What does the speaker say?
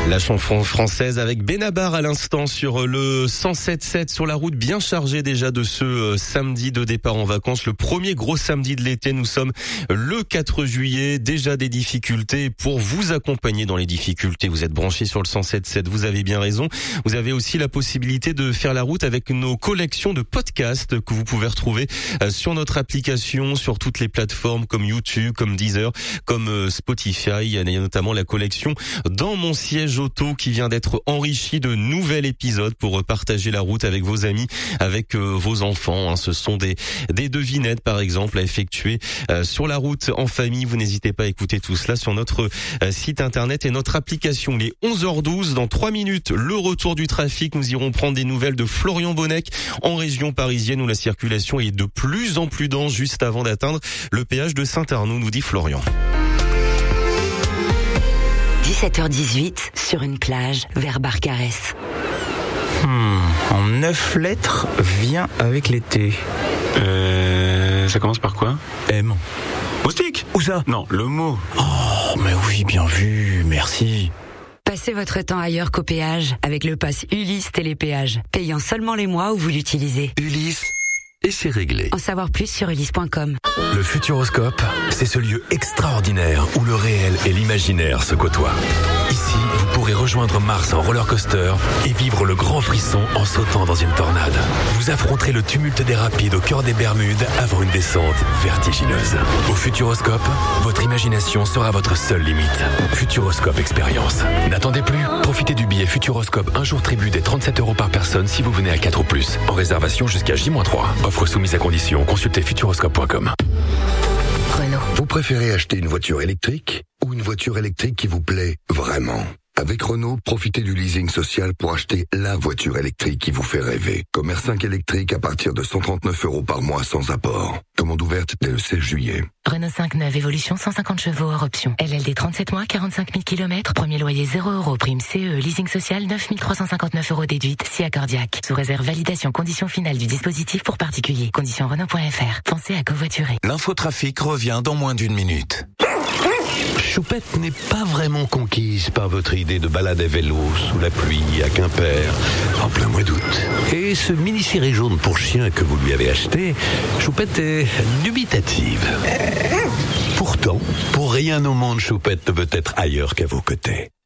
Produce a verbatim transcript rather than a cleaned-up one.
La chanson française avec Benabar à l'instant sur le cent sept sept, sur la route bien chargée déjà de ce euh, samedi de départ en vacances. Le premier gros samedi de l'été, nous sommes le quatre juillet, déjà des difficultés. Pour vous accompagner dans les difficultés, vous êtes branchés sur le cent sept sept, vous avez bien raison. Vous avez aussi la possibilité de faire la route avec nos collections de podcasts que vous pouvez retrouver euh, sur notre application, sur toutes les plateformes comme YouTube, comme Deezer, comme euh, Spotify. Il y a notamment la collection Dans mon siège auto qui vient d'être enrichi de nouveaux épisodes pour partager la route avec vos amis, avec euh, vos enfants. Hein. Ce sont des, des devinettes par exemple à effectuer euh, sur la route en famille. Vous n'hésitez pas à écouter tout cela sur notre euh, site internet et notre application. Il est onze heures douze, dans trois minutes, le retour du trafic. Nous irons prendre des nouvelles de Florian Bonnec en région parisienne où la circulation est de plus en plus dense juste avant d'atteindre le péage de Saint-Arnaud, nous dit Florian. dix-sept heures dix-huit, sur une plage, vers Barcarès. Hmm, en neuf lettres, vient avec l'été. Euh, ça commence par quoi? M. Moustique? Où ça? Non, le mot. Oh, mais oui, bien vu, merci. Passez votre temps ailleurs qu'au péage avec le pass Ulysse Télépéage, payant seulement les mois où vous l'utilisez. Ulysse, et c'est réglé. En savoir plus sur ulysse point com. Le Futuroscope, c'est ce lieu extraordinaire où le réel et l'imaginaire se côtoient. Ici, vous pourrez rejoindre Mars en roller coaster et vivre le grand frisson en sautant dans une tornade. Vous affronterez le tumulte des rapides au cœur des Bermudes avant une descente vertigineuse. Au Futuroscope, votre imagination sera votre seule limite. Futuroscope Expérience. N'attendez plus, profitez du billet Futuroscope un jour tribut des trente-sept euros par personne si vous venez à quatre ou plus. En réservation jusqu'à J moins trois. Offre soumise à condition, consultez futuroscope point com. Renault. Vous préférez acheter une voiture électrique ou une voiture électrique qui vous plaît vraiment? Avec Renault, profitez du leasing social pour acheter la voiture électrique qui vous fait rêver. Comme R cinq électrique à partir de cent trente-neuf euros par mois sans apport. Commande ouverte dès le seize juillet. Renault cinq neuf Évolution cent cinquante chevaux hors option. L L D trente-sept mois, quarante-cinq mille kilomètres. Premier loyer zéro euros. Prime C E. Leasing social neuf mille trois cent cinquante-neuf euros déduite. Si accordiaque. Sous réserve validation condition finale du dispositif pour particuliers. Condition Renault point F R. Pensez à covoiturer. L'infotrafic revient dans moins d'une minute. Choupette n'est pas vraiment conquise par votre idée de balade à vélo sous la pluie à Quimper en plein mois d'août. Et ce mini-ciré jaune pour chien que vous lui avez acheté, Choupette est dubitative. Pourtant, pour rien au monde, Choupette ne veut être ailleurs qu'à vos côtés.